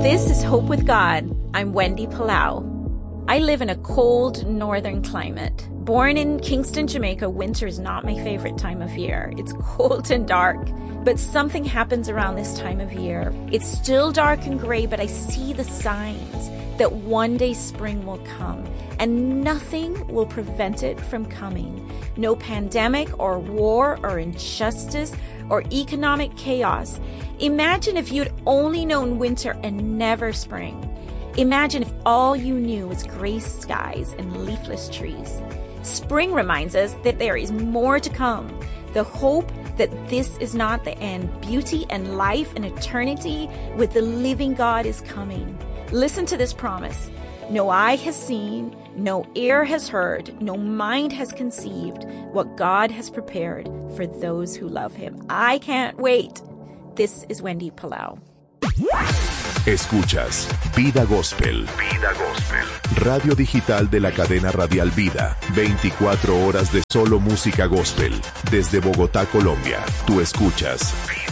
This is Hope with God. I'm Wendy Palau. I live in a cold northern climate. Born in Kingston, Jamaica, winter is not my favorite time of year. It's cold and dark, but something happens around this time of year. It's still dark and gray, but I see the signs that one day spring will come, and nothing will prevent it from coming. No pandemic or war or injustice or economic chaos. Imagine if you'd only known winter and never spring. Imagine if all you knew was gray skies and leafless trees. Spring reminds us that there is more to come. The hope that this is not the end. Beauty and life and eternity with the living God is coming. Listen to this promise. No eye has seen, no ear has heard, no mind has conceived what God has prepared for those who love Him. I can't wait. This is Wendy Palau. Escuchas Vida Gospel. Vida Gospel. Radio digital de la cadena radial Vida. 24 horas de solo música gospel. Desde Bogotá, Colombia. Tú escuchas